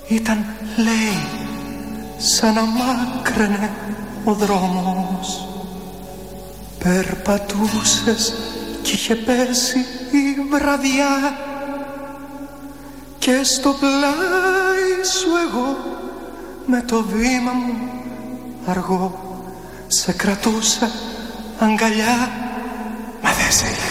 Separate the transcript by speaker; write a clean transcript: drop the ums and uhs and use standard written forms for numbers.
Speaker 1: Ήταν, λέει, σαν να μάκραινε ο δρόμος. Περπατούσες κι είχε πέσει η βραδιά και στο πλάι σου εγώ με το βήμα μου αργό σε κρατούσα αγκαλιά, μα δεν σε